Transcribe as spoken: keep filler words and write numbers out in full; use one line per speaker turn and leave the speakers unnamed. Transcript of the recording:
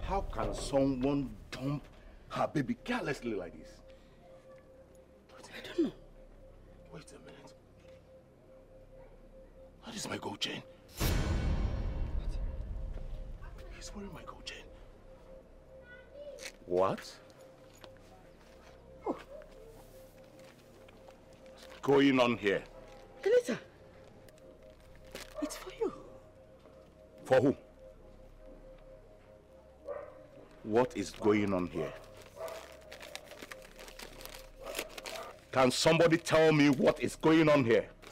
How can someone dump her baby carelessly like this?
I don't know.
Wait a minute. That is my gold chain. What? He's wearing my gold chain. What?
Oh.
What's going on here?
Elisa, it's for you.
For who? What is going on here? Can somebody tell me what is going on here?